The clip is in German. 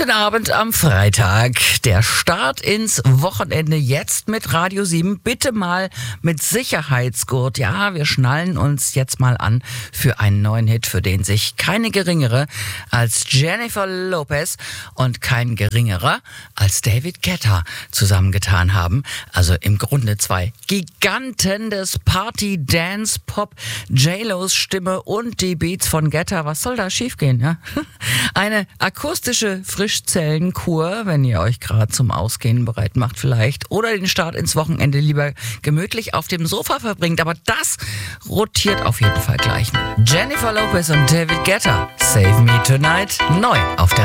Guten Abend am Freitag. Der Start ins Wochenende jetzt mit Radio 7. Bitte mal mit Sicherheitsgurt. Ja, wir schnallen uns jetzt mal an für einen neuen Hit, für den sich keine geringere als Jennifer Lopez und kein geringerer als David Guetta zusammengetan haben. Also im Grunde zwei Giganten des Party-Dance-Pop. J-Los Stimme und die Beats von Guetta. Was soll da schiefgehen? Ja? Eine akustische Frischzellenkur, wenn ihr euch gerade zum Ausgehen bereit macht vielleicht, oder den Start ins Wochenende lieber gemütlich auf dem Sofa verbringt. Aber das rotiert auf jeden Fall gleich. Jennifer Lopez und David Guetta, Save Me Tonight, neu auf der